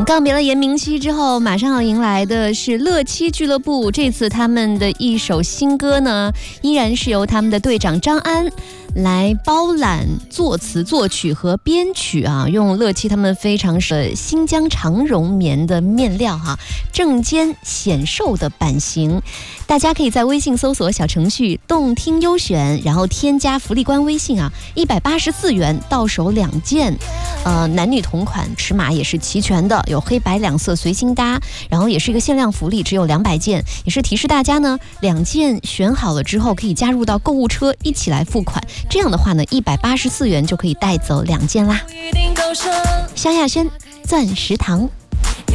告别了严明熙之后，马上要迎来的是乐七俱乐部。这次他们的一首新歌呢，依然是由他们的队长张安来包揽作词作曲和编曲啊，用乐七他们非常新疆长绒棉的面料正肩显瘦的版型。大家可以在微信搜索小程序动听优选，然后添加福利官微信184元到手2件，男女同款，尺码也是齐全的，有黑白2色随心搭，然后也是一个限量福利，只有200件，也是提示大家呢，2件选好了之后可以加入到购物车一起来付款，这样的话呢184元就可以带走2件啦。萧亚轩钻石堂。